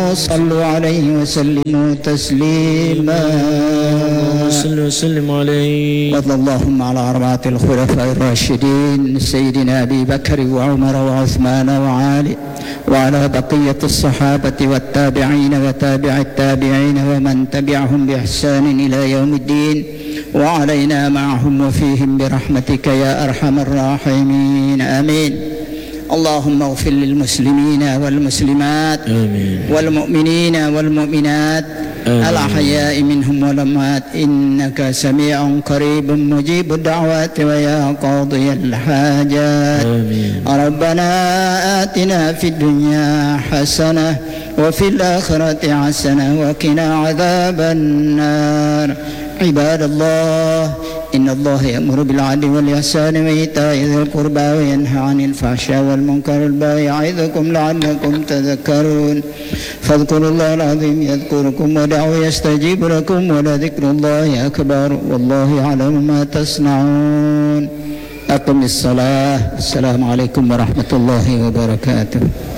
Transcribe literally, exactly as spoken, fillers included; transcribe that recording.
صلوا عليه وسلموا تسليما. صل وسلم عليه. وارض اللهم على أربعة الخلفاء الراشدين سيدنا أبي بكر وعمر وعثمان وعلي، وعلى بقية الصحابة والتابعين وتابع التابعين ومن تبعهم بإحسان إلى يوم الدين، وعلينا معهم وفيهم برحمتك يا أرحم الراحمين. آمين. اللهم اغفر للمسلمين والمسلمات آمين. والمؤمنين والمؤمنات الأحياء منهم والأموات، إنك سميع قريب مجيب الدعوات ويا قاضي الحاجات. آمين. ربنا آتنا في الدنيا حسنة وفي الآخرة حسنة وقنا عذاب النار. عباد الله، إن الله يأمر بالعدل والإحسان وإيتاء ذي القربى وينهى عن الفحشاء والمنكر والبغي يعظكم لعلكم تذكرون. فاذكروا الله العظيم يذكركم ودعوه يستجيب لكم ولذكر الله أكبر والله يعلم ما تصنعون. أقم الصلاة. السلام عليكم ورحمة الله وبركاته.